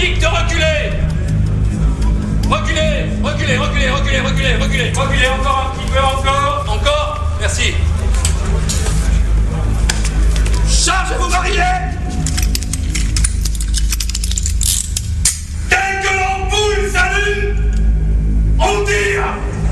indique de reculer. Reculez, reculez, reculez, reculez, reculez, reculez, reculez, encore un petit peu, encore. Encore. Merci.